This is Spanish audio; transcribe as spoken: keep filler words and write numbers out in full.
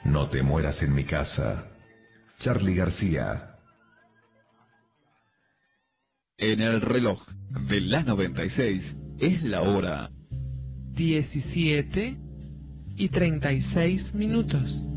No te mueras en mi casa. Charly García. En el reloj de la noventa y seis es la hora diecisiete y treinta y seis minutos.